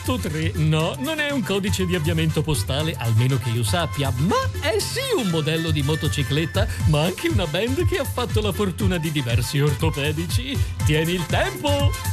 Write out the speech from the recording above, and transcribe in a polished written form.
883. No, non è un codice di avviamento postale, almeno che io sappia, ma è sì un modello di motocicletta, ma anche una band che ha fatto la fortuna di diversi ortopedici. Tieni il tempo!